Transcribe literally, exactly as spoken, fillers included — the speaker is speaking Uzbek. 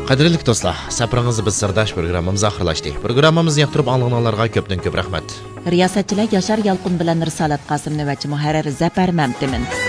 Qadrli do'stlar, safaringizni biz sirdash programmamizni oxirlashdik. Programmamizni yoqtirib anlaganlarga ko'pdan ko'p rahmat. Riyosatchilar Yashar Yalqin bilan Risolat Qosimni va Muharrir Zafar Mamtimin.